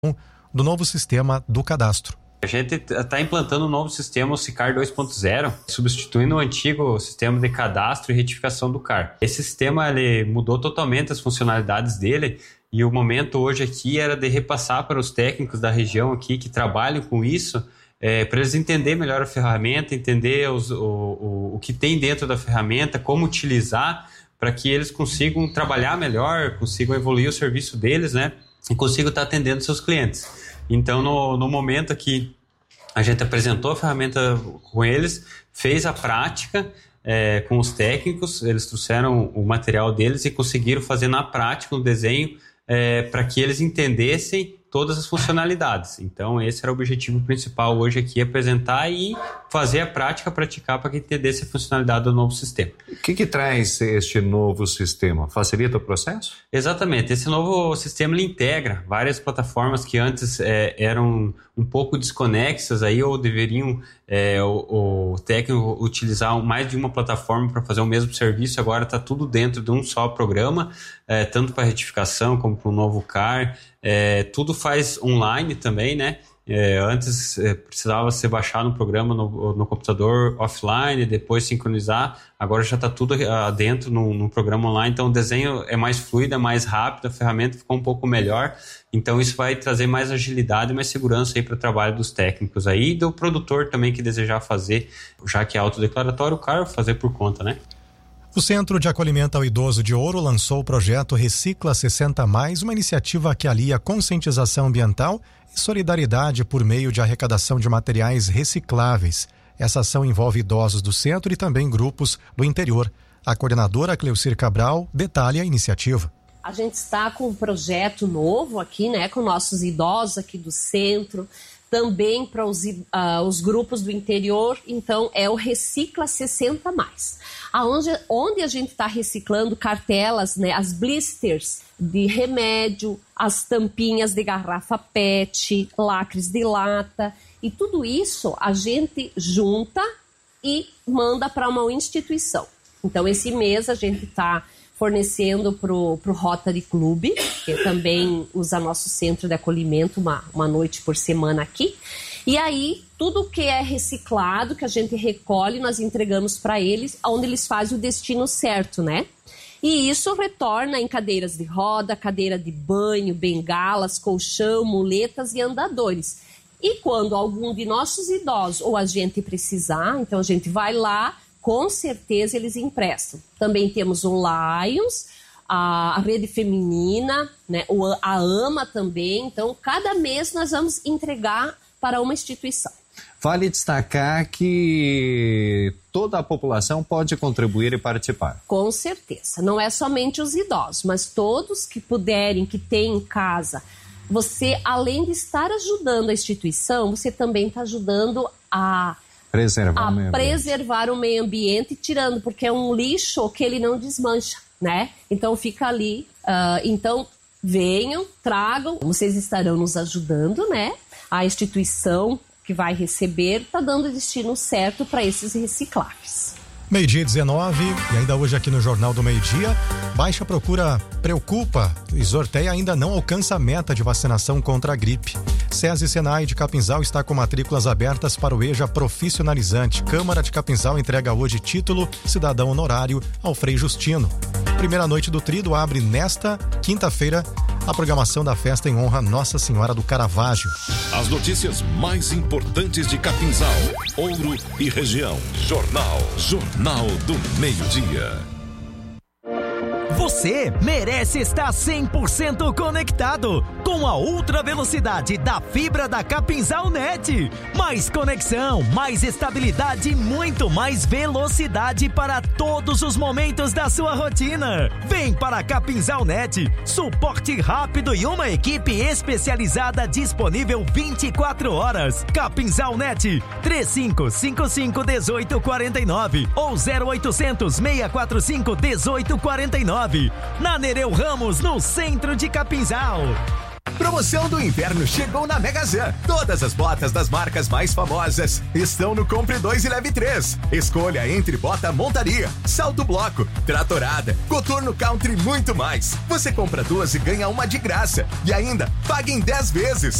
do novo sistema do cadastro. A gente está implantando um novo sistema, o SICAR 2.0, substituindo o antigo sistema de cadastro e retificação do CAR. Esse sistema ele mudou totalmente as funcionalidades dele e o momento hoje aqui era de repassar para os técnicos da região aqui que trabalham com isso, para eles entenderem melhor a ferramenta, entender o que tem dentro da ferramenta, como utilizar, para que eles consigam trabalhar melhor, consigam evoluir o serviço deles, né? E consigam estar atendendo seus clientes. Então, no momento aqui, a gente apresentou a ferramenta com eles, fez a prática com os técnicos, eles trouxeram o material deles e conseguiram fazer na prática um desenho para que eles entendessem todas as funcionalidades. Então, esse era o objetivo principal hoje aqui, apresentar e fazer a prática, praticar para que entendesse a funcionalidade do novo sistema. O que traz este novo sistema? Facilita o processo? Exatamente. Esse novo sistema ele integra várias plataformas que antes eram um pouco desconexas aí, ou deveriam o técnico utilizar mais de uma plataforma para fazer o mesmo serviço. Agora está tudo dentro de um só programa, tanto para retificação como para o novo CAR. Tudo faz online também, né? Antes precisava ser baixado no programa no computador offline, depois sincronizar. Agora já está tudo dentro no programa online, então o desenho é mais fluido, é mais rápido, a ferramenta ficou um pouco melhor. Então isso vai trazer mais agilidade e mais segurança aí para o trabalho dos técnicos aí e do produtor também que desejar fazer, já que é autodeclaratório, o cara fazer por conta, né? O Centro de Acolhimento ao Idoso de Ouro lançou o projeto Recicla 60+, uma iniciativa que alia conscientização ambiental e solidariedade por meio de arrecadação de materiais recicláveis. Essa ação envolve idosos do centro e também grupos do interior. A coordenadora Cleucir Cabral detalha a iniciativa. A gente está com um projeto novo aqui, né, com nossos idosos aqui do centro, também para os grupos do interior. Então, é o Recicla 60+. Onde a gente está reciclando cartelas, né, as blisters de remédio, as tampinhas de garrafa PET, lacres de lata, e tudo isso a gente junta e manda para uma instituição. Então, esse mês a gente está fornecendo para o Rotary Club, que também usa nosso centro de acolhimento uma noite por semana aqui. E aí, tudo que é reciclado, que a gente recolhe, nós entregamos para eles, onde eles fazem o destino certo, né? E isso retorna em cadeiras de roda, cadeira de banho, bengalas, colchão, muletas e andadores. E quando algum de nossos idosos ou a gente precisar, então a gente vai lá, com certeza eles emprestam. Também temos o Lions, a Rede Feminina, né? A AMA também. Então, cada mês nós vamos entregar para uma instituição. Vale destacar que toda a população pode contribuir e participar. Com certeza. Não é somente os idosos, mas todos que puderem, que têm em casa. Você, além de estar ajudando a instituição, você também está ajudando a preservar o meio ambiente, tirando, porque é um lixo que ele não desmancha, né? Então fica ali. Então venham, tragam, vocês estarão nos ajudando, né? A instituição que vai receber está dando o destino certo para esses recicláveis. 12:19, e ainda hoje aqui no Jornal do Meio-Dia, baixa procura preocupa e Sorteia ainda não alcança a meta de vacinação contra a gripe. SESI Senai de Capinzal está com matrículas abertas para o EJA Profissionalizante. Câmara de Capinzal entrega hoje título cidadão honorário ao Frei Justino. Primeira noite do Trido abre nesta quinta-feira a programação da festa em honra a Nossa Senhora do Caravaggio. As notícias mais importantes de Capinzal, Ouro e região. Jornal do Meio-Dia. Você merece estar 100% conectado com a ultra velocidade da fibra da Capinzal Net. Mais conexão, mais estabilidade e muito mais velocidade para todos os momentos da sua rotina. Vem para a Capinzal Net, suporte rápido e uma equipe especializada disponível 24 horas. Capinzal Net, 3555-1849 ou 0800-645-1849. Na Nereu Ramos, no centro de Capinzal. Promoção do inverno chegou na Megazan. Todas as botas das marcas mais famosas estão no Compre 2 e Leve 3. Escolha entre bota montaria, salto bloco, tratorada, coturno country e muito mais. Você compra 2 e ganha uma de graça. E ainda, pague em 10 vezes.